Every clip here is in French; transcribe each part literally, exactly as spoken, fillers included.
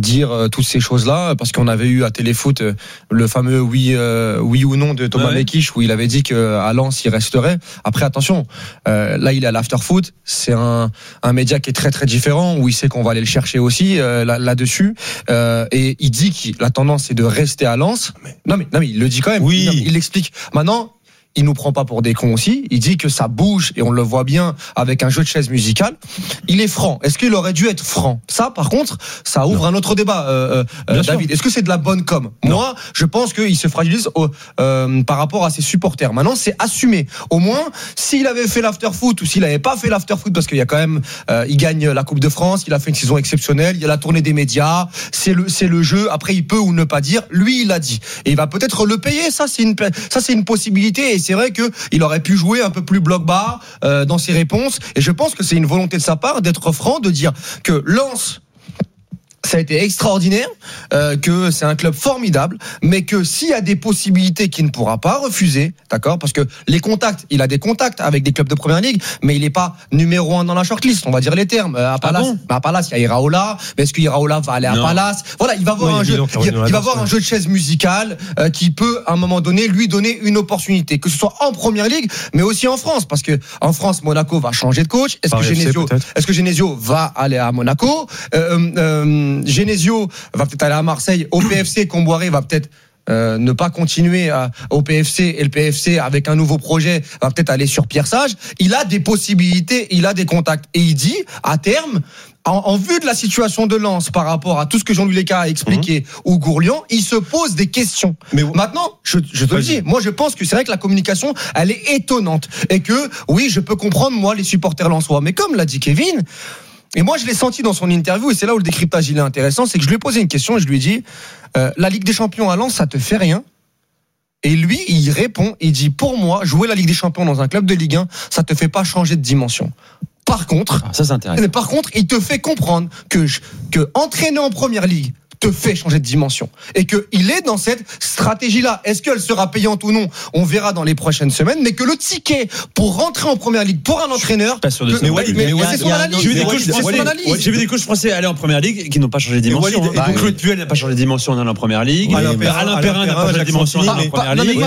dire euh, toutes ces choses-là, parce qu'on avait eu à Téléfoot euh, le fameux oui, euh, oui ou non de Thomas ouais. Mekich, où il avait dit qu'à Lens il resterait. Après attention, euh, là il est à l'Afterfoot, c'est un, un média qui est très très différent, où il sait qu'on va aller le chercher aussi euh, là, là-dessus, euh, et il dit que la tendance c'est de rester à Lens. Non mais, non mais il le dit quand même, oui. il, il l'explique. Maintenant, il nous prend pas pour des cons aussi. Il dit que ça bouge et on le voit bien avec un jeu de chaise musicale. Il est franc. Est-ce qu'il aurait dû être franc ? Ça, par contre, ça ouvre non. un autre débat, euh, euh, David. Est-ce que c'est de la bonne com ? Non. Moi, je pense qu'il se fragilise au, euh, par rapport à ses supporters. Maintenant, c'est assumé. Au moins, s'il avait fait l'afterfoot ou s'il avait pas fait l'afterfoot, parce qu'il y a quand même, euh, il gagne la Coupe de France, il a fait une saison exceptionnelle, il y a la tournée des médias, c'est le, c'est le jeu. Après, il peut ou ne pas dire. Lui, il l'a dit. Et il va peut-être le payer. Ça, c'est une, ça, c'est une possibilité. Et c'est vrai qu'il aurait pu jouer un peu plus bloc-bas euh, dans ses réponses. Et je pense que c'est une volonté de sa part d'être franc, de dire que Lens, ça a été extraordinaire, euh, que c'est un club formidable, mais que s'il y a des possibilités qu'il ne pourra pas refuser, d'accord, parce que les contacts, il a des contacts avec des clubs de première ligue, mais il n'est pas numéro un dans la shortlist, on va dire les termes. À Palace, ah bon à Palace, il y a Iraola, mais est-ce que Iraola va aller à non. Palace ? Voilà, il va avoir oui, un jeu, il, il va avoir un jeu de chaise musicale euh, qui peut, à un moment donné, lui donner une opportunité, que ce soit en première ligue, mais aussi en France, parce que en France, Monaco va changer de coach. Est-ce Par que Genesio, est-ce que Genesio va aller à Monaco ? euh, euh, Genesio va peut-être aller à Marseille, au P F C, Comboiré va peut-être euh, ne pas continuer à, au P F C, et le P F C avec un nouveau projet va peut-être aller sur Pierre Sage. Il a des possibilités, il a des contacts, et il dit à terme, en, en vue de la situation de Lens par rapport à tout ce que Jean-Louis Léca a expliqué, mmh. ou Gourlian, il se pose des questions. Mais maintenant, je, je te le dis, moi je pense que c'est vrai que la communication, elle est étonnante, et que oui, je peux comprendre moi les supporters lensois, mais comme l'a dit Kevin. Et moi, je l'ai senti dans son interview, et c'est là où le décryptage il est intéressant, c'est que je lui ai posé une question et je lui ai dit euh, la Ligue des Champions à Lens, ça te fait rien ? Et lui, il répond, il dit pour moi, jouer la Ligue des Champions dans un club de Ligue un, ça te fait pas changer de dimension. Par contre, ah, ça c'est intéressant. Par contre, il te fait comprendre que je, que entraîner en première ligue te fait changer de dimension, et qu'il est dans cette stratégie-là. Est-ce qu'elle sera payante ou non ? On verra dans les prochaines semaines, mais que le ticket pour rentrer en première ligue pour un entraîneur, pas sûr de que, ça. Mais, mais, mais, mais c'est son analyse. J'ai vu des coachs, c'est son analyse. J'ai vu des coachs français aller en première ligue qui n'ont pas changé de dimension. Et donc Claude Puel n'a pas changé de dimension en allant en première ligue. Alain Perrin n'a pas changé de dimension en allant en première ligue.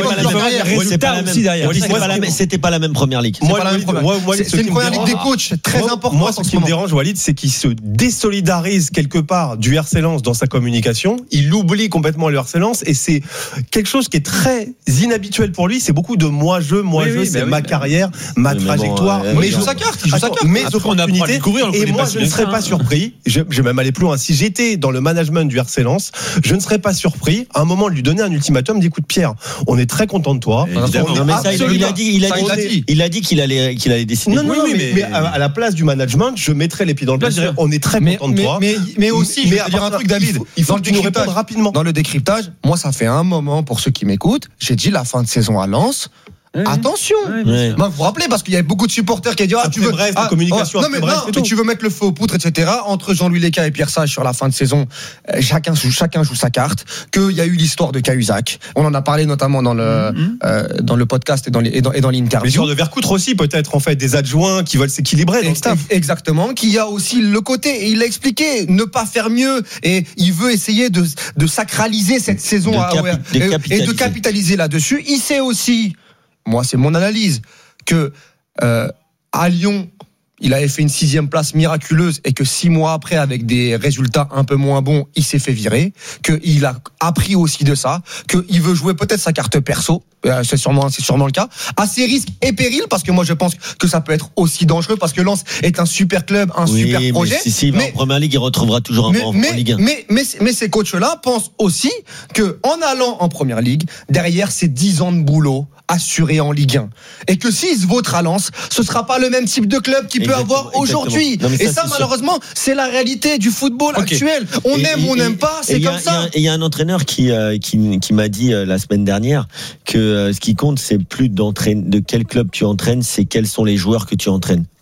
C'était pas la même première ligue. C'est une première ligue des coachs très importante. Moi, ce qui me dérange, Walid, c'est qu'il se désolidarise quelque part du R C Lens dans sa communication. Il oublie complètement le R C Lens, et c'est quelque chose qui est très inhabituel pour lui. C'est beaucoup de moi je, moi oui, je, oui, c'est ma oui, carrière, ma mais trajectoire. Bon, ouais, mais il joue sa carte, il joue sa carte. Mes opportunités. Et moi, je ne serais pas surpris. Je, je vais même aller plus loin. Si j'étais dans le management du R C Lens, je ne serais pas surpris à un moment de lui donner un ultimatum. Dit écoute Pierre, on est très content de toi. Non, mais ça, il a dit, il a dit, il a dit qu'il allait, qu'il allait décider. Non, non, oui, mais, mais à la place du management, je mettrais les pieds dans le plat. Je dirais, on est très content de toi. Mais aussi, je vais te dire un truc, David. Il faut que tu nous répondes rapidement. Dans le décryptage, moi, ça fait un moment, pour ceux qui m'écoutent, j'ai dit la fin de saison à Lens. Oui, attention. Oui, moi, vous vous rappelez, parce qu'il y avait beaucoup de supporters qui ont dit ah, tu veux bref, ah, communication, oh, non mais, bref, non, mais tu veux mettre le feu aux poutres, et cetera. Entre Jean-Louis Léca et Pierre Sage sur la fin de saison, euh, chacun joue, chacun joue sa carte. Qu'il y a eu l'histoire de Cahuzac. On en a parlé notamment dans le mm-hmm. euh, dans le podcast et dans les, et dans, et dans l'interview. L'histoire de Vercoutre aussi, peut-être en fait des adjoints qui veulent s'équilibrer dans le staff. Exactement. Qu'il y a aussi le côté, et il l'a expliqué, ne pas faire mieux, et il veut essayer de de sacraliser cette saison de à, capi- ouais, de et, et de capitaliser là-dessus. Il sait aussi. Moi, c'est mon analyse, que euh, à Lyon, il avait fait une sixième place miraculeuse, et que six mois après, avec des résultats un peu moins bons, il s'est fait virer, qu'il a appris aussi de ça, qu'il veut jouer peut-être sa carte perso, euh, c'est sûrement, c'est sûrement le cas, à ses risques et périls, parce que moi je pense que ça peut être aussi dangereux, parce que Lens est un super club, un oui, super projet. Mais si, si, mais, en première ligue, il retrouvera toujours un mais, bon mais, en Ligue un. Mais, mais, mais, mais ces coachs-là pensent aussi que en allant en première ligue, derrière c'est dix ans de boulot assuré en Ligue un, et que s'ils se vautrent à Lens, ce sera pas le même type de club qu'il peut avoir aujourd'hui. Non, et ça, ça malheureusement, sûr. C'est la réalité du football okay. actuel. On et, aime, et, on n'aime pas, c'est comme a, ça. Et il y a un entraîneur qui euh, qui, qui m'a dit euh, la semaine dernière que euh, ce qui compte, c'est plus d'entraîner, de quel club tu entraînes, c'est quels sont les joueurs que tu entraînes.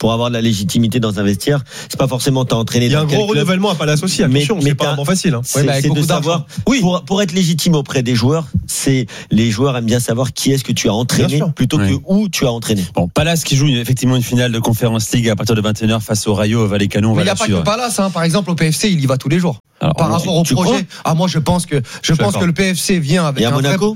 pour avoir de la légitimité dans un vestiaire, c'est pas forcément t'as entraîné. Il y a dans un quel gros club, renouvellement à Palace aussi. Attention, mais, mais c'est pas vraiment facile. Hein. C'est, ouais, c'est de savoir. Oui. Pour, pour être légitime auprès des joueurs, c'est les joueurs aiment bien savoir qui est-ce que tu as entraîné plutôt oui. que où tu as entraîné. Bon, Palace qui joue une, effectivement une finale de Conference League à partir de vingt et une heures face au Rayo Vallecano. Mais il n'y a pas que Palace, hein. Par exemple, au P F C, il y va tous les jours. Alors, par rapport au projet, ah moi je pense que je pense que le P F C vient avec. Et à Monaco.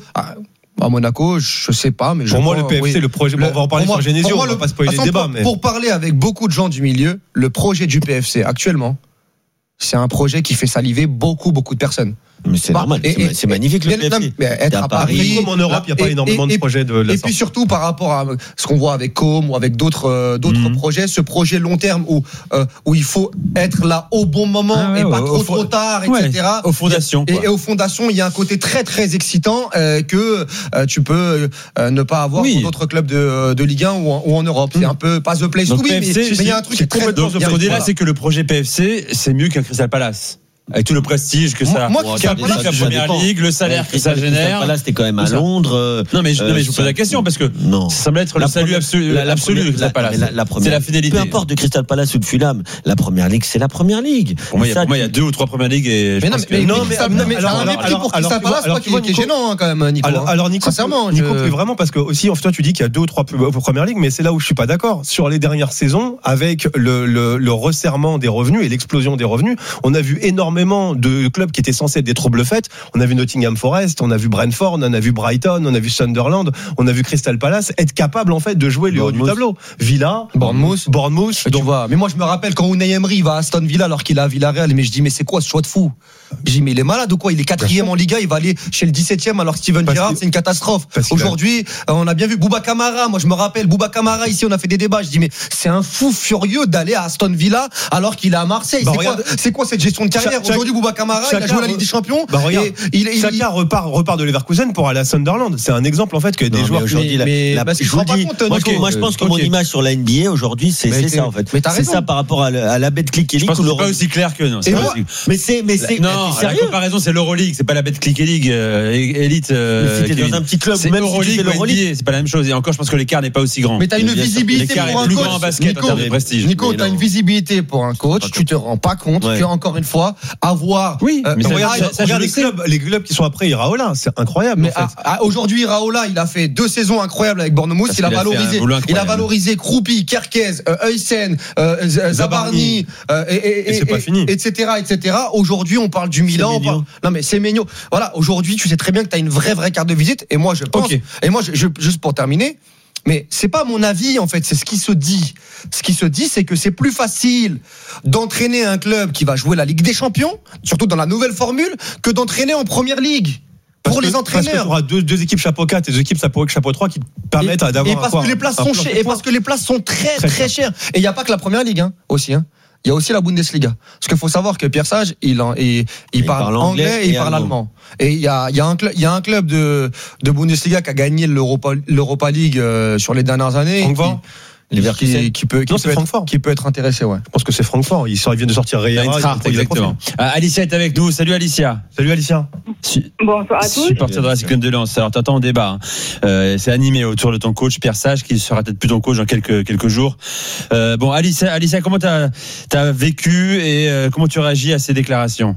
À Monaco, je sais pas, mais pour je moi crois, le P F C, oui. le projet. Bon, on va en parler sur Genesio, on va pas spoiler le débat. Pour, mais... pour parler avec beaucoup de gens du milieu, le projet du P F C actuellement, c'est un projet qui fait saliver beaucoup beaucoup de personnes. Mais c'est bah, normal, et, c'est, et, c'est magnifique le P F C. Non, mais être à Paris, Paris comme en Europe, il n'y a pas et, énormément et, de projets de la Et sorte. puis surtout par rapport à ce qu'on voit avec Com ou avec d'autres euh, d'autres mmh. projets, ce projet long terme où euh, où il faut être là au bon moment ah ouais, et ouais, pas trop trop tard, et cetera. Ouais, aux fondations. Et, et aux fondations, il y a un côté très très excitant euh, que euh, tu peux euh, ne pas avoir oui. pour d'autres clubs de de Ligue un ou en, ou en Europe. Mmh. C'est un peu pas the place to be, mais il y a un truc qui est très. Donc ce qu'on dit là, c'est que le projet P F C, c'est mieux qu'un Crystal Palace. Avec tout le prestige que ça, moi, qui implique la première ligue, le salaire ouais, que ça génère. Là, c'était quand même à Londres. Non, mais je, euh, non, mais je vous pose la question parce que non. ça semble être la le salut absolu, la, la absolu de Crystal Palace. La, la première, c'est la fidélité. Peu importe de Crystal Palace ou de Fulham, la première ligue, c'est la première ligue. Pour moi, il y, y a deux ou trois premières ligues et. Mais non, mais non, mais alors, un prix pour Crystal Palace, je crois qu'il est gênant quand même, Nico. Alors, Nico, sincèrement, Nico, vraiment parce que aussi, toi, tu dis qu'il y a deux ou trois premières ligues, mais c'est là où je suis pas d'accord. Sur les dernières saisons, avec le le resserrement des revenus et l'explosion des revenus, on a vu énormément de clubs qui étaient censés être des troubles fêtes. On a vu Nottingham Forest, on a vu Brentford, on a vu Brighton, on a vu Sunderland, on a vu Crystal Palace être capable en fait de jouer le haut du tableau. Villa, Bournemouth, Bournemouth. Tu vois. Mais moi je me rappelle quand Unai Emery va à Aston Villa alors qu'il est à Villarreal, mais je dis mais c'est quoi ce choix de fou? Je dis mais il est malade ou quoi? Il est quatrième en Liga, il va aller chez le dix-septième alors que Steven parce Gerrard c'est une catastrophe. Aujourd'hui, a... on a bien vu Bouba Kamara. Moi je me rappelle Bouba Kamara ici, on a fait des débats. Je dis mais c'est un fou furieux d'aller à Aston Villa alors qu'il est à Marseille. Bah, c'est, regarde, quoi, c'est quoi cette gestion de carrière? Chaque, Aujourd'hui Bouba Kamara il a joué la Ligue des Champions. Bah regarde, et il, il, Saka il... repart, repart de Leverkusen pour aller à Sunderland. C'est un exemple en fait que des non, joueurs aujourd'hui. Mais, la, mais, la, je vous dis, compte, moi, okay, moi je pense que okay. mon image sur la N B A aujourd'hui, c'est, c'est ça en fait. Mais c'est ça par rapport à, à la Betclic League. C'est pas aussi clair que non. Mais c'est, mais c'est. Non, la comparaison c'est l'Euroleague, c'est pas la Betclic League Elite. Si t'es dans un petit club, c'est l'Euroleague, c'est pas la même chose. Et encore, je pense que l'écart n'est pas aussi grand. Mais t'as une visibilité pour un coach en basket en termes de prestige. Nico, t'as une visibilité pour un coach. Tu te rends pas compte que encore une fois, avoir. Oui. Mais regarde les clubs, les clubs qui sont après Iraola, c'est incroyable. Mais en fait. à, à, aujourd'hui, Iraola, il a fait deux saisons incroyables avec Bournemouth. Il a, a valorisé, il a valorisé Kroupi, Kerkez, euh, Huysen, euh, Zabarni, euh, et, et, et, c'est et, pas fini. et cetera, et cetera. Aujourd'hui, on parle du Milan. On parle... Non mais c'est Ménio. Voilà. Aujourd'hui, tu sais très bien que tu as une vraie, vraie carte de visite. Et moi, je pense. Okay. Et moi, je, je, juste pour terminer. Mais c'est pas mon avis en fait, c'est ce qui se dit. Ce qui se dit, c'est que c'est plus facile d'entraîner un club qui va jouer la Ligue des Champions, surtout dans la nouvelle formule, que d'entraîner en Première Ligue. Pour parce les que, entraîneurs. Parce que tu auras deux, deux équipes chapeau quatre et deux équipes chapeau trois qui te permettent et, d'avoir et parce quoi, que les places sont chères, et parce que les places sont très très, très chères. Et il y a pas que la Première Ligue hein, aussi hein. Il y a aussi la Bundesliga. Parce qu'il faut savoir que Pierre Sage, il, il, il, il parle, parle anglais et il parle allemand. Et il y a, il y a un club, il y a un club de, de Bundesliga qui a gagné l'Europa, l'Europa League euh, sur les dernières années. Francfort. Qui, qui, qui peut, qui non, peut être, qui peut être intéressé, ouais. Je pense que c'est Francfort. Ils, ils viennent de sortir Reira. Exactement. Euh, Alicia est avec nous. Salut Alicia. Salut Alicia. Bonsoir à tous. Supporter de la Cyclone de Lens. Alors t'attends au débat. Hein. Euh, c'est animé autour de ton coach Pierre Sage, qui sera peut-être plus ton coach dans quelques quelques jours. Euh, bon, Alicia, Alicia, comment t'as t'as vécu et euh, comment tu réagis à ces déclarations?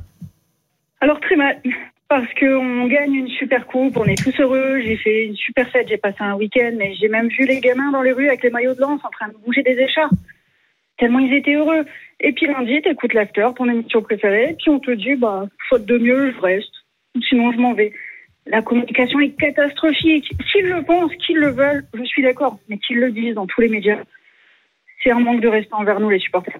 Alors très mal. Parce qu'on gagne une super coupe, on est tous heureux, j'ai fait une super fête, j'ai passé un week-end, mais j'ai même vu les gamins dans les rues avec les maillots de Lens en train de bouger des écharpes. Tellement ils étaient heureux. Et puis lundi, t'écoutes l'after, ton émission préférée, puis on te dit, bah, faute de mieux, je reste. Sinon, je m'en vais. La communication est catastrophique. S'ils le pensent, qu'ils le veulent, je suis d'accord. Mais qu'ils le disent dans tous les médias, c'est un manque de respect envers nous, les supporters.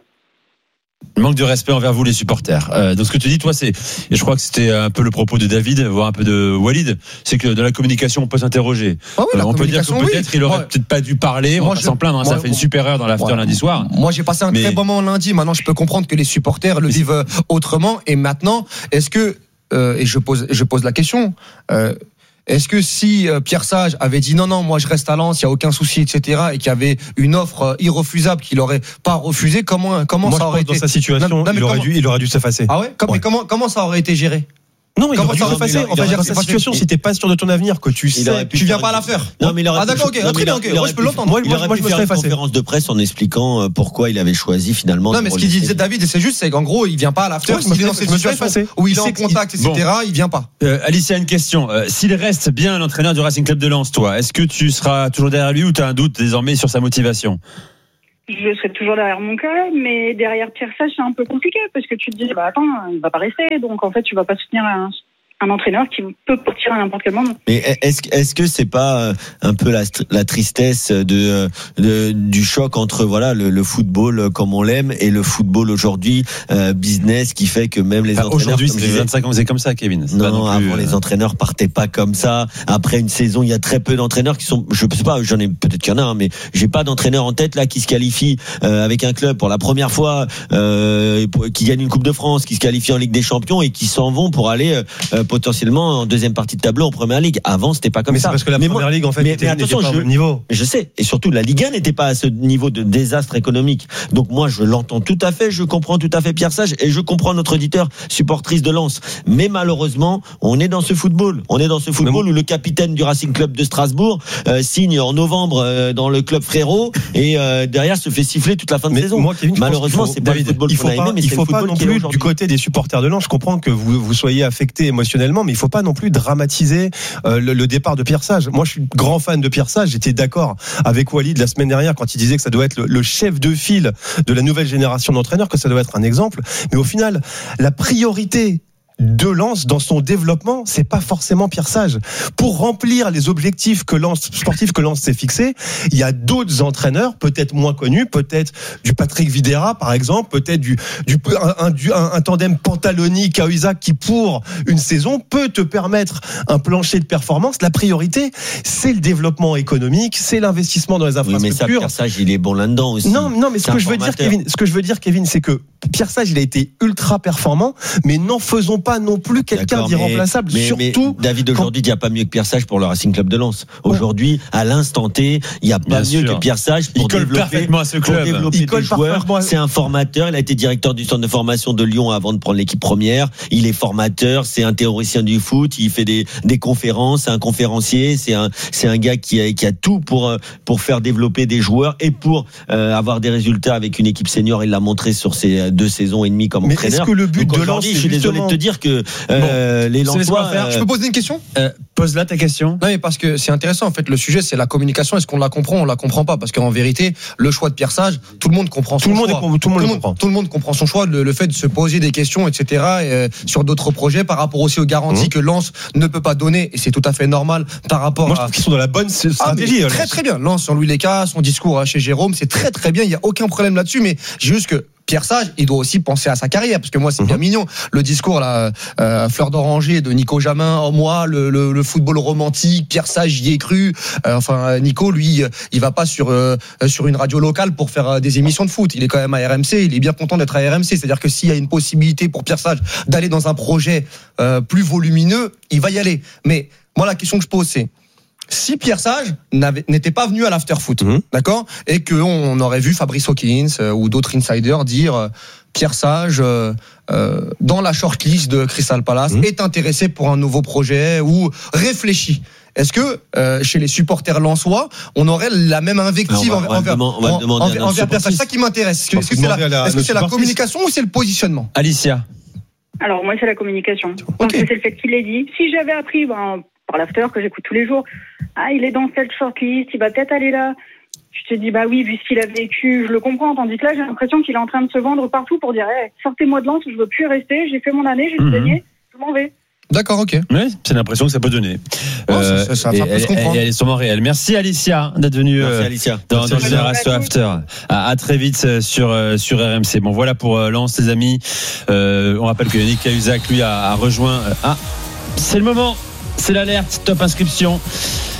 Manque de respect envers vous les supporters. Euh, donc ce que tu dis toi c'est, et je crois que c'était un peu le propos de David, voire un peu de Walid, c'est que dans la communication on peut s'interroger. Ah oui, euh, on peut dire que peut-être oui. il aurait moi, peut-être pas dû parler, on va s'en plaindre, hein, moi, ça fait une super heure dans l'after ouais. lundi soir. Moi j'ai passé un mais... très bon moment lundi, maintenant je peux comprendre que les supporters le mais vivent c'est... autrement. Et maintenant, est-ce que, euh, et je pose, je pose la question, euh, est-ce que si Pierre Sage avait dit non, non, moi je reste à Lens, il n'y a aucun souci, et cetera, et qu'il y avait une offre irrefusable qu'il n'aurait pas refusée, comment, comment moi, ça aurait été dans sa situation, non, non, il, aurait dû, il aurait dû s'effacer. Ah ouais, Comme, ouais. Mais comment, comment ça aurait été géré? Non, il aurait dû Comment ça, effacer. il En fait, aurait- dans sa situation, si t'es pas sûr de ton avenir, que tu Il sais, aurait pu Tu viens faire- pas à la faire. Non, mais il aurait Ah, pu- d'accord, ok. non, mais Très il bien, aurait- ok. il Moi, aurait je peux pu- l'entendre. Moi, Il moi, aurait moi, pu je me faire serais une effacé. conférence de presse en expliquant euh, pourquoi il avait choisi finalement. Non, de mais ce qu'il relever. disait David, et c'est juste, c'est qu'en gros, il vient pas à l'after. Ouais, je me Il est dans serais- cette je me serais situation effacé. où il est Il en sait que- contact, et cetera. Il vient pas. Euh, Alicia, une question. Euh, S'il reste bien l'entraîneur du Racing Club de Lens, toi, est-ce que tu seras toujours derrière lui ou tu as un doute désormais sur sa motivation? Je serai toujours derrière mon cas, mais derrière Pierre Sage, c'est un peu compliqué parce que tu te dis, bah attends, il va pas rester, donc en fait, tu vas pas soutenir un, un entraîneur qui peut partir à n'importe quel moment. Mais est-ce est-ce que c'est pas euh, un peu la, la tristesse de, de du choc entre voilà le, le football comme on l'aime et le football aujourd'hui euh, business qui fait que même les Enfin, entraîneurs aujourd'hui, comme c'est je disais- vingt-cinq ans, c'est comme ça, Kevin. C'est non, pas non, non plus, avant euh, les entraîneurs partaient pas comme ça. Après une saison, il y a très peu d'entraîneurs qui sont, je sais pas, j'en ai peut-être qu'il y en a, hein, mais j'ai pas d'entraîneur en tête là qui se qualifie euh, avec un club pour la première fois, euh, pour- qui gagne une Coupe de France, qui se qualifie en Ligue des Champions et qui s'en vont pour aller euh, potentiellement en deuxième partie de tableau en Première Ligue. Avant, c'était pas comme Mais ça. c'est parce que la Mais Première moi- Ligue, en fait, mais- était mais n'était attention, pas au je- même niveau. je sais, et surtout la Ligue un n'était pas à ce niveau de désastre économique. Donc moi je l'entends tout à fait, je comprends tout à fait Pierre Sage et je comprends notre auditeur supportrice de Lens. Mais malheureusement, on est dans ce football, on est dans ce football où le capitaine du Racing Club de Strasbourg euh, signe en novembre euh, dans le club frérot et euh, derrière se fait siffler toute la fin de Mais saison. moi, Kevin, je pense Malheureusement, qu'il faut- c'est pas le David, football il qu'on faut a pas, aimé, mais il c'est faut le pas football non qui est plus aujourd'hui. du côté des supporters de Lens. Je comprends que vous vous soyez affectés émotionnellement, mais il faut pas non plus dramatiser euh, le, le départ de Pierre Sage. Moi, je suis grand fan de Pierre Sage. J'étais d'accord avec Walid la semaine dernière quand il disait que ça doit être le, le chef de file de la nouvelle génération d'entraîneurs, que ça doit être un exemple. Mais au final, la priorité de Lens dans son développement, c'est pas forcément Pierre Sage. Pour remplir les objectifs que Lens, sportifs que Lens s'est fixés, il y a d'autres entraîneurs, peut-être moins connus, peut-être du Patrick Vieira par exemple, peut-être du, du un, un, du- un, un tandem Pantaloni Cahuzac qui pour une saison peut te permettre un plancher de performance. La priorité, c'est le développement économique, c'est l'investissement dans les Oui, mais ça, infrastructures. Pierre Sage, il est bon là-dedans aussi. Non, non, mais ce C'est que un je veux dire, formateur. Kevin, ce que je veux dire, Kevin, c'est que Pierre Sage, il a été ultra performant, mais n'en faisons pas non plus quelqu'un D'accord, d'irremplaçable. mais- mais Surtout, David, aujourd'hui, il n'y a pas mieux que Pierre Sage pour le Racing Club de Lens. Aujourd'hui, à l'instant T, il n'y a pas Bien mieux sûr. que Pierre Sage pour Il colle développer, parfaitement à ce pour club. développer Il colle des joueurs. parfaitement à- C'est un formateur. Il a été directeur du centre de formation de Lyon avant de prendre l'équipe première. Il est formateur. C'est un théoricien du foot. Il fait des, des conférences. C'est un conférencier. C'est un, c'est un gars qui a, qui a tout pour, euh, pour faire développer des joueurs et pour euh, avoir des résultats avec une équipe senior. Il l'a montré sur ses deux saisons et demie comme mais entraîneur. est-ce que le but Donc de Lens, aujourd'hui, c'est je suis désolé de justement- te dire que euh, les C'est laisse-moi Lensois. faire. euh, Je peux poser une question? Euh, pose là ta question. Non, mais parce que c'est intéressant. En fait, le sujet, c'est la communication. Est-ce qu'on la comprend? On la comprend pas. Parce qu'en vérité, le choix de Pierre Sage, tout le monde comprend son Tout le monde choix. est- tout le monde le comprend. Tout le monde comprend son choix. Le, le fait de se poser des questions, et cetera, et, euh, sur d'autres projets, par rapport aussi aux garanties Mmh. que Lens ne peut pas donner. Et c'est tout à fait normal par rapport moi, je à. trouve qu'ils sont dans la bonne Ah, mais stratégie. très Lens. très bien. Lens, sans Louis Léca, son discours chez Jérôme, c'est très très bien. Il y a aucun problème là-dessus. Mais j'ai juste que Pierre Sage, il doit aussi penser à sa carrière, parce que moi c'est bien Mhm. mignon le discours là, euh, fleur d'oranger de Nico Jamin. Oh, moi, le, le, le football romantique, Pierre Sage, j'y ai cru. Euh, enfin, Nico, lui, euh, il va pas sur euh, sur une radio locale pour faire euh, des émissions de foot. Il est quand même à R M C. Il est bien content d'être à R M C. C'est-à-dire que s'il y a une possibilité pour Pierre Sage d'aller dans un projet euh, plus volumineux, il va y aller. Mais moi, la question que je pose, c'est si Pierre Sage n'avait- n'était pas venu à l'after-foot, Mhm. d'accord, et qu'on aurait vu Fabrice Hawkins euh, ou d'autres insiders dire euh, Pierre Sage, euh, euh, dans la shortlist de Crystal Palace, Mhm. est intéressé pour un nouveau projet ou réfléchit. Est-ce que euh, chez les supporters lensois, on aurait la même invective Alors, on va- on va envers, le demander- on va le en- demander à envers, notre envers Pierre Sage? supportrice. C'est ça qui m'intéresse. Est-ce que On est-ce que peut c'est la, demander à la- est-ce que notre c'est la supportrice. communication ou c'est le positionnement? Alicia. Alors moi c'est la communication. Parce que c'est le fait qu'il l'ait dit. Si j'avais appris ben, par l'after que j'écoute tous les jours, ah il est dans cette shortlist, il va peut-être aller là. Je te dis bah oui vu ce qu'il a vécu, je le comprends. Tandis que là j'ai l'impression qu'il est en train de se vendre partout pour dire hey, sortez-moi de Lens, je veux plus rester, j'ai fait mon année, j'ai Mhm. gagné, je m'en vais. D'accord, ok. Oui, c'est l'impression que ça peut donner. Oh, ça- ça- ça- et ça peut elle, se comprendre. elle- elle est sûrement réelle. Merci Alicia d'être venue Merci euh, Alicia. dans, Merci, dans Alicia. Génération After. À, à très vite euh, sur euh, sur R M C. Bon voilà pour euh, Lens les amis. Euh, on rappelle que Yannick Cahuzac lui a, a rejoint. euh, ah, c'est le moment. C'est l'alerte. Top inscription.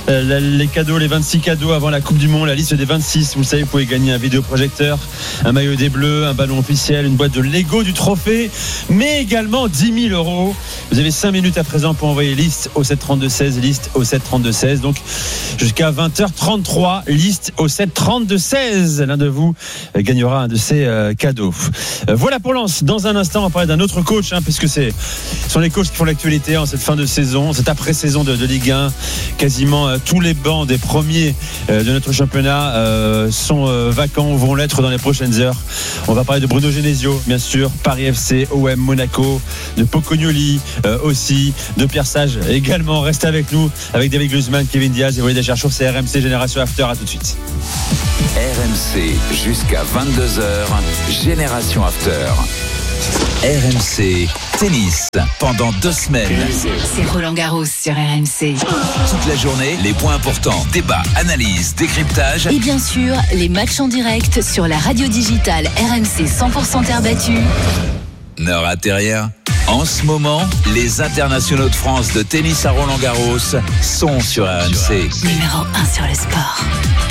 euh, les cadeaux, les vingt-six cadeaux avant la Coupe du Monde, la liste des vingt-six. Vous le savez, vous pouvez gagner un vidéoprojecteur, un maillot des Bleus, un ballon officiel, une boîte de Lego du trophée, mais également dix mille euros. Vous avez cinq minutes à présent pour envoyer liste au sept trente-deux seize, liste au sept trente-deux seize. Donc jusqu'à vingt heures trente-trois, liste au sept trente-deux seize. L'un de vous gagnera un de ces euh, cadeaux. Euh, voilà pour Lens. Dans un instant, on va parler d'un autre coach, hein, puisque c'est, ce sont les coachs qui font l'actualité en cette fin de saison, cette après-saison de, de Ligue un. Quasiment euh, tous les bancs des premiers euh, de notre championnat euh, sont euh, vacants ou vont l'être dans les prochaines heures. On va parler de Bruno Genesio, bien sûr, Paris F C, O M, Monaco, de Pocognoli euh, aussi, de Pierre Sage également. Restez avec nous, avec David Glusman, Kevin Diaz et Walid Acharchour. C'est R M C Génération After. À tout de suite. R M C jusqu'à vingt-deux heures, Génération After. R M C Tennis pendant deux semaines. C'est Roland Garros sur R M C. Toute la journée, les points importants, débats, analyses, décryptage. Et bien sûr, les matchs en direct sur la radio digitale R M C cent pour cent terre battue. Ne ratez rien. En ce moment, les internationaux de France de tennis à Roland Garros sont sur R M C. Numéro un sur le sport.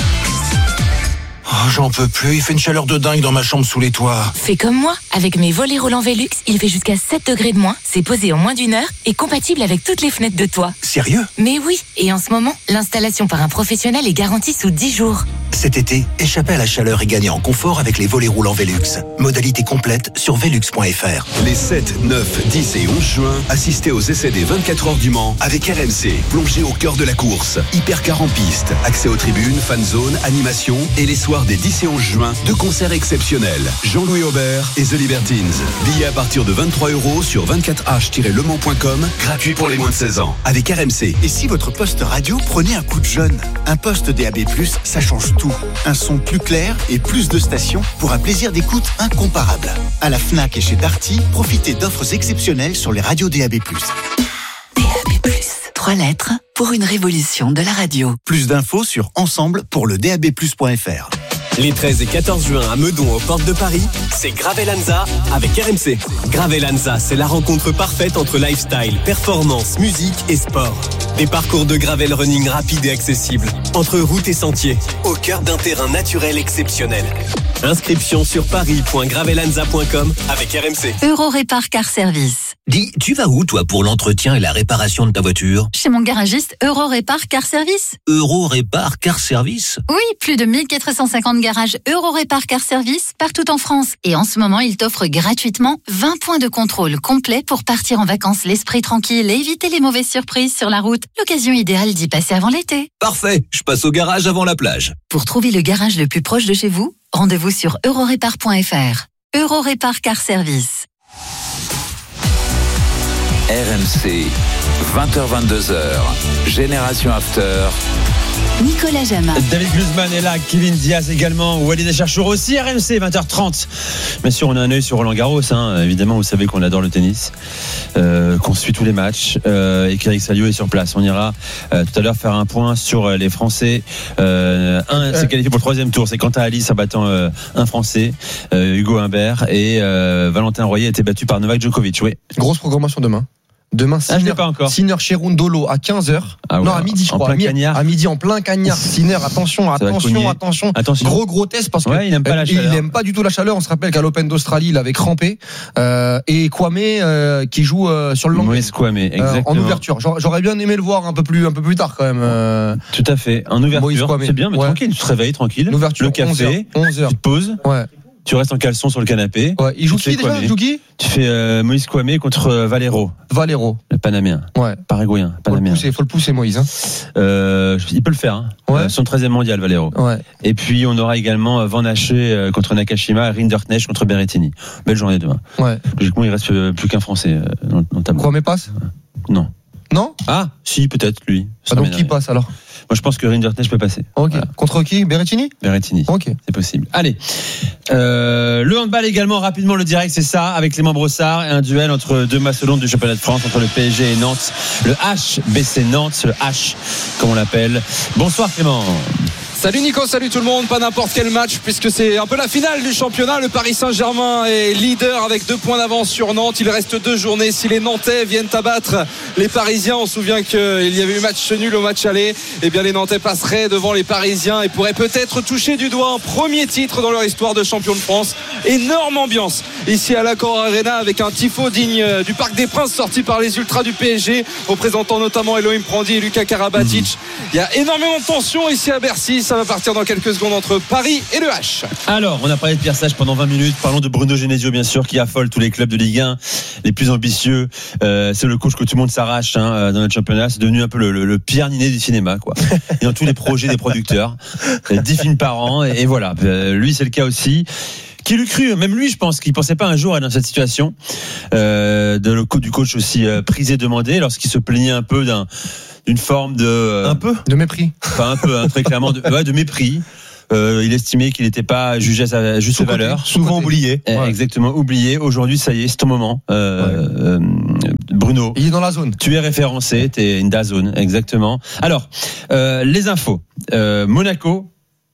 Oh, j'en peux plus, il fait une chaleur de dingue dans ma chambre sous les toits. Fais comme moi, avec mes volets Roland Velux, il fait jusqu'à sept degrés de moins, c'est posé en moins d'une heure et compatible avec toutes les fenêtres de toit. Sérieux ? Mais oui, et en ce moment, l'installation par un professionnel est garantie sous dix jours. Cet été, échappez à la chaleur et gagnez en confort avec les volets roulants Velux. Modalité complète sur velux point f r. Les sept, neuf, dix et onze juin, assistez aux essais des vingt-quatre heures du Mans avec R M C. Plongez au cœur de la course. Hypercar en piste, accès aux tribunes, fan zone, animation et les soirs des dix et onze juin, deux concerts exceptionnels. Jean-Louis Aubert et The Libertines. Billets à partir de vingt-trois euros sur vingt-quatre h tiret le mans point com, gratuit pour les moins de seize ans. Avec R M C. Et si votre poste radio prenait un coup de jeune ? Un poste D A B plus, ça change tout. Un son plus clair et plus de stations pour un plaisir d'écoute incomparable. À la Fnac et chez Darty, profitez d'offres exceptionnelles sur les radios D A B plus. D A B plus, trois lettres pour une révolution de la radio. Plus d'infos sur ensemble pour le d a b plus point f r. Les treize et quatorze juin à Meudon aux portes de Paris, c'est Gravelanza avec R M C. Gravelanza, c'est la rencontre parfaite entre lifestyle, performance, musique et sport. Des parcours de gravel running rapides et accessibles, entre routes et sentiers, au cœur d'un terrain naturel exceptionnel. Inscription sur paris point gravelanza point com avec R M C. Eurorépar Car Service. Dis, tu vas où toi pour l'entretien et la réparation de ta voiture ? Chez mon garagiste Eurorépar Car Service. Eurorépar Car Service ? Oui, plus de mille quatre cent cinquante garages Eurorépar Car Service partout en France. Et en ce moment, il t'offre gratuitement vingt points de contrôle complets pour partir en vacances l'esprit tranquille et éviter les mauvaises surprises sur la route. L'occasion idéale d'y passer avant l'été. Parfait, je passe au garage avant la plage. Pour trouver le garage le plus proche de chez vous, rendez-vous sur eurorépar point f r. Eurorépar Car Service. R M C, vingt heures vingt-deux heures, Génération After. Nicolas Jamin. David Glusman est là, Kevin Diaz également, Walid Acharchour aussi, R M C, vingt heures trente. Bien sûr, on a un œil sur Roland Garros, hein. Évidemment, vous savez qu'on adore le tennis, euh, qu'on suit tous les matchs, euh, et qu'Eric Salio est sur place. On ira euh, tout à l'heure faire un point sur les Français. Euh, un s'est qualifié pour le troisième tour, c'est Quentin Alice en battant euh, un Français, euh, Hugo Humbert, et euh, Valentin Royer a été battu par Novak Djokovic. Oui. Grosse programmation demain. Demain, Sinner, ah, Sinner Cherundolo à quinze heures. Ah ouais, non, à midi, je en crois. Plein à midi, en plein cagnard. Sinner, attention, attention, attention, attention. Gros, gros test parce ouais, que il n'aime pas la chaleur. Il n'aime pas du tout la chaleur. On se rappelle qu'à l'Open d'Australie, il avait crampé. Euh, et Kwame, euh, qui joue euh, sur le long. Moïse Kwame, exactement. Euh, en ouverture. J'aurais bien aimé le voir un peu plus, un peu plus tard quand même. Euh, Tout à fait. En ouverture. C'est bien, mais ouais. Tranquille, tu te réveilles tranquille. L'ouverture. Le café. onze heures. Tu te poses. Ouais. Tu restes en caleçon sur le canapé. Ouais. Il joue qui déjà? Il joue qui? Tu fais euh, Moïse Kwame contre euh, Valero. Valero. Le Panaméen. Ouais. Paraguayen. Panaméen. Il faut le pousser, Moïse. Hein. Euh, il peut le faire. Hein. Ouais. Euh, son treizième mondial, Valero. Ouais. Et puis, on aura également Van Haché euh, contre Nakashima, Rinderknecht contre Berrettini. Belle journée demain. Ouais. Logiquement, il reste euh, plus qu'un Français euh, dans, dans le tableau. Kwame passe? Non. Non? Ah, si, peut-être, lui. Ah, donc qui passe alors? Moi, je pense que Rinderknecht peut passer. Ok. Voilà. Contre qui? Berrettini? Berrettini. Ok. C'est possible. Allez. Euh, le handball également, rapidement, le direct, c'est ça, avec Clément Brossard et un duel entre deux mastodontes du championnat de France, entre le P S G et Nantes. Le H B C Nantes, le H, comme on l'appelle. Bonsoir Clément. Salut Nico, salut tout le monde. Pas n'importe quel match puisque c'est un peu la finale du championnat. Le Paris Saint-Germain est leader avec deux points d'avance sur Nantes. Il reste deux journées. Si les Nantais viennent abattre les Parisiens, on se souvient qu'il y avait eu match nul au match aller, eh bien les Nantais passeraient devant les Parisiens et pourraient peut-être toucher du doigt un premier titre dans leur histoire de champion de France. Énorme ambiance ici à l'Accor Arena avec un tifo digne du Parc des Princes sorti par les ultras du P S G, représentant notamment Elohim Prandi et Lucas Karabatic. Mmh. Il y a énormément de tension ici à Bercy. Ça va partir dans quelques secondes entre Paris et le H. Alors, on a parlé de Pierre Sage pendant vingt minutes. Parlons de Bruno Genesio, bien sûr, qui affole tous les clubs de Ligue un, les plus ambitieux. Euh, c'est le coach que tout le monde s'arrache hein, dans notre championnat. C'est devenu un peu le, le, le Pierre Ninet du cinéma, quoi. Et dans tous les projets des producteurs, dix films par an. Et, et voilà, euh, lui, c'est le cas aussi. Qui l'eût cru, même lui, je pense qu'il pensait pas un jour être dans cette situation euh, de le, du coach aussi euh, prisé demandé lorsqu'il se plaignait un peu d'un d'une forme de euh, un peu de mépris, pas un peu, hein, très clairement de, ouais, de mépris. Euh, il estimait qu'il n'était pas jugé à sa juste valeur, souvent oublié. Euh, ouais. Exactement, oublié. Aujourd'hui, ça y est, c'est ton moment. Euh, ouais. euh, Bruno, il est dans la zone. Tu es référencé, tu es in da zone, exactement. Alors, euh, les infos. Euh, Monaco,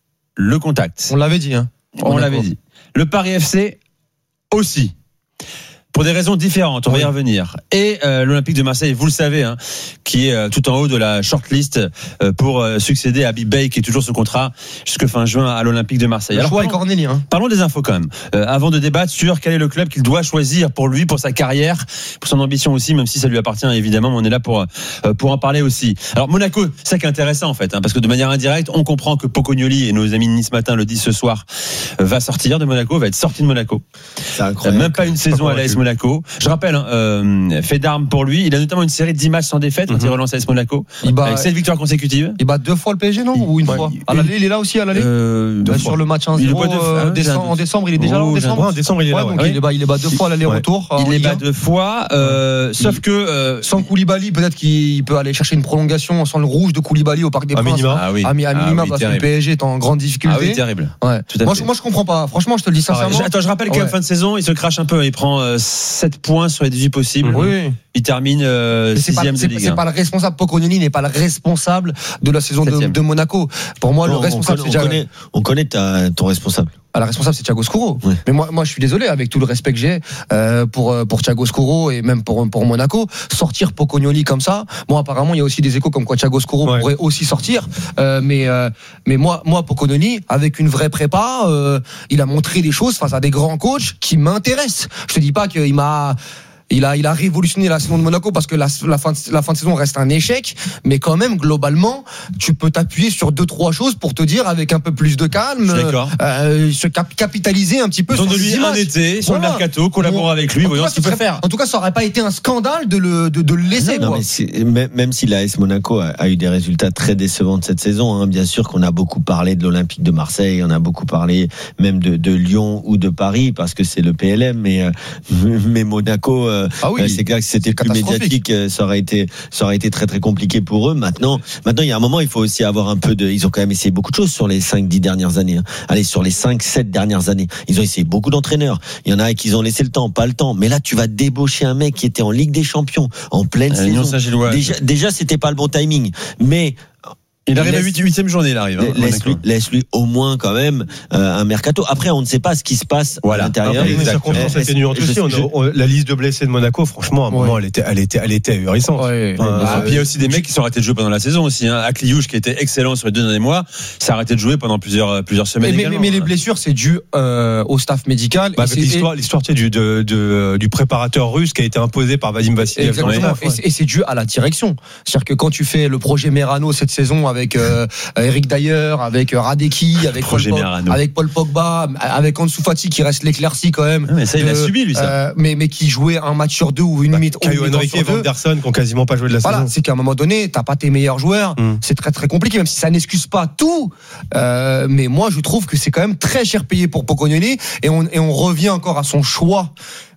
le contact. On l'avait dit, hein. On Monaco. l'avait dit. Le Paris F C aussi. Pour des raisons différentes, on va y revenir. Et euh, l'Olympique de Marseille, vous le savez, hein, qui est euh, tout en haut de la shortlist euh, pour euh, succéder à Habib Beye, qui est toujours sous contrat jusque fin juin à l'Olympique de Marseille. Le Alors, choix parlons, est cornélien. Hein. Parlons des infos quand même, euh, avant de débattre sur quel est le club qu'il doit choisir pour lui, pour sa carrière, pour son ambition aussi, même si ça lui appartient évidemment, mais on est là pour euh, pour en parler aussi. Alors Monaco, c'est ça qui est intéressant en fait, hein, parce que de manière indirecte, on comprend que Pocognoli, et nos amis de Nice Matin le disent ce soir, euh, va sortir de Monaco, va être sorti de Monaco. C'est incroyable. Euh, même pas une saison à l'A S Monaco. Je rappelle, Hein, euh, fait d'armes pour lui. Il a notamment une série de dix matchs sans défaite quand mm-hmm. il relance à l'A S Monaco. Il bat, avec sept victoires consécutives. Il bat deux fois le P S G, non? Ou une ouais, fois il, À l'aller, il est là aussi à l'aller euh, euh, Sur le match un zéro euh, décembre, en décembre, il est déjà oh, là en décembre. En décembre, il est là. Ouais, donc ouais. il, les bat, il les bat deux fois à l'aller-retour. Ouais. Il les bat deux fois. Euh, sauf que euh, sans Koulibaly, peut-être qu'il peut aller chercher une prolongation sans le rouge de Koulibaly au Parc des Princes. Ah oui. À minima, parce que le P S G est en grande difficulté. Ah oui, terrible. Moi, je comprends pas. Franchement, je te le dis sincèrement. Attends, je rappelle qu'à fin de saison, il se crache un peu. Il prend sept points sur les dix-huit possibles. Oui. Il termine euh, sixième de Ligue un. C'est pas le responsable. Pocognoni n'est pas le responsable de la saison de, de Monaco. Pour moi, non, le responsable, on connaît, c'est on connaît, on connaît ta, ton responsable. Ah, la responsable, c'est Thiago Scuro. Oui. Mais moi, moi, je suis désolé, avec tout le respect que j'ai euh, pour pour Thiago Scuro et même pour pour Monaco, sortir Pocognoni comme ça. Bon, apparemment, il y a aussi des échos comme quoi Thiago Scuro ouais. pourrait aussi sortir. Euh, mais euh, mais moi, moi, Pocognoni, avec une vraie prépa, euh, il a montré des choses face à des grands coachs qui m'intéressent. Je te dis pas qu'il m'a Il a, il a révolutionné la saison de Monaco parce que la, la, fin de, la fin de saison reste un échec, mais quand même, globalement, tu peux t'appuyer sur deux, trois choses pour te dire avec un peu plus de calme, euh, se cap- capitaliser un petit peu sur de lui un été, sur voilà. le mercato, collaborer avec lui, voyons ce qu'il peut faire. En tout cas, ça aurait pas été un scandale de le, de, de le laisser, non, quoi. Non, mais c'est, même si l'A S Monaco a, a eu des résultats très décevants de cette saison, hein, bien sûr qu'on a beaucoup parlé de l'Olympique de Marseille, on a beaucoup parlé même de, de Lyon ou de Paris parce que c'est le P L M, mais, euh, mais Monaco, euh, ah oui. c'est clair que c'était plus médiatique, ça aurait été, ça aurait été très très compliqué pour eux. Maintenant, maintenant il y a un moment, il faut aussi avoir un peu de. Ils ont quand même essayé beaucoup de choses sur les cinq dix dernières années. Hein. Allez, sur les cinq sept dernières années, ils ont essayé beaucoup d'entraîneurs. Il y en a qui ont laissé le temps, pas le temps. Mais là, tu vas débaucher un mec qui était en Ligue des Champions, en pleine euh, saison. Déjà, déjà, c'était pas le bon timing. Mais il arrive laisse, à huitième journée, il arrive. Hein, laisse-lui, laisse-lui au moins quand même euh, un mercato. Après, on ne sait pas ce qui se passe voilà. à l'intérieur. Après, les circonstances atténuantes aussi. On a, on, la liste de blessés de Monaco, franchement, à un ouais. moment, elle était, elle était, elle était ahurissante. Ouais. Enfin, ah, euh, puis il y a aussi des mecs qui sont arrêtés de jouer pendant la saison aussi. Hein. Akliouche, qui était excellent sur les deux derniers mois, s'est arrêté de jouer pendant plusieurs, plusieurs semaines. Mais, mais, mais les blessures, c'est dû euh, au staff médical. Bah, avec l'histoire, l'histoire du, de, de, du préparateur russe qui a été imposé par Vadim Vassiliev. Exactement. Et, et c'est dû à la direction. C'est-à-dire que quand tu fais le projet Merano cette saison avec euh, Eric Dyer, avec Radecki, avec Paul, avec Paul Pogba, avec Ansu Fati qui reste l'éclairci quand même. Mais ça, il a subi, lui, ça. Euh, mais, mais qui jouait un match sur deux ou une bah, mi-temps. Caio Henrique et Vanderson qui ont quasiment pas joué de la voilà, saison. C'est qu'à un moment donné, t'as pas tes meilleurs joueurs. Mm. C'est très très compliqué, même si ça n'excuse pas tout. Euh, mais moi, je trouve que c'est quand même très cher payé pour Pocognoni. Et on, et on revient encore à son choix.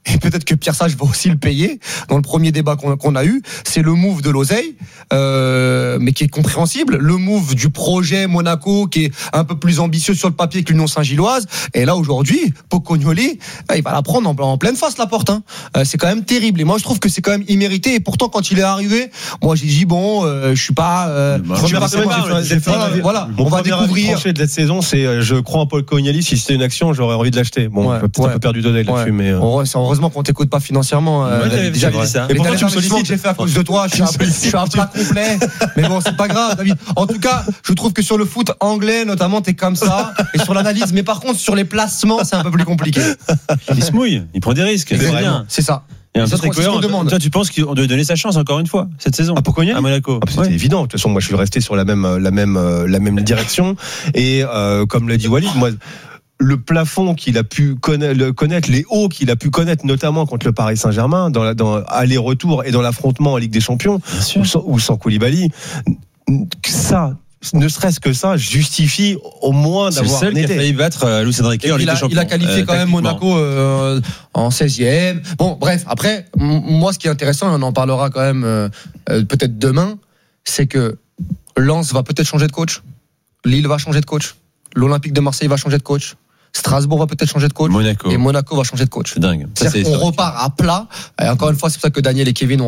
et peut-être que Pierre Sage va aussi le payer dans le premier débat qu'on, qu'on a eu, c'est le move de l'oseille, euh, mais qui est compréhensible, le move du projet Monaco qui est un peu plus ambitieux sur le papier que l'Union Saint-Gilloise, et là aujourd'hui, Pocognoli, il va la prendre en, en pleine face la porte, hein. euh, c'est quand même terrible, et moi je trouve que c'est quand même immérité, et pourtant quand il est arrivé, moi j'ai dit bon, euh, je suis pas, euh, je suis pas semaine, j'ai fait, voilà, voilà, on va découvrir. De cette saison, c'est je crois en Pocognoli, si c'était une action, j'aurais envie de l'acheter. Bon, ouais, peut-être ouais. un peu perdu d'oreille là-dessus, ouais. mais euh... c'est heureusement qu'on t'écoute pas financièrement. Ouais, euh, David, déjà dit ça. Et pourtant, tu me sollicites, j'ai fait à cause de toi. Je suis un, je suis un plat complet. Mais bon, c'est pas grave, David. En tout cas, je trouve que sur le foot anglais, notamment, t'es comme ça. Et sur l'analyse, mais par contre, sur les placements, c'est un peu plus compliqué. Il se mouille, il prend des risques. C'est bien. C'est ça. Et c'est très cohérent. Toi, tu penses qu'on doit donner sa chance encore une fois cette saison à Pocognoli, à Monaco? Ah, c'était ouais. évident. De toute façon, moi, je suis resté sur la même, la même, la même direction. Et euh, comme l'a dit Walid, moi. Le plafond qu'il a pu connaître, connaître, les hauts qu'il a pu connaître, notamment contre le Paris Saint-Germain, dans, la, dans aller-retour et dans l'affrontement en Ligue des Champions, ou sans, ou sans Koulibaly, ça, ne serait-ce que ça, justifie au moins d'avoir. C'est le seul qui a failli battre Luis Enrique en Ligue des Champions. Il a qualifié euh, quand même Monaco euh, en seizième. Bon, bref, après, m- moi, ce qui est intéressant, on en parlera quand même euh, peut-être demain, c'est que Lens va peut-être changer de coach, Lille va changer de coach, l'Olympique de Marseille va changer de coach. Strasbourg va peut-être changer de coach. Monaco. Et Monaco va changer de coach. C'est dingue. Ça, c'est on repart à plat. Et encore une fois, c'est pour ça que Daniel et Kevin ont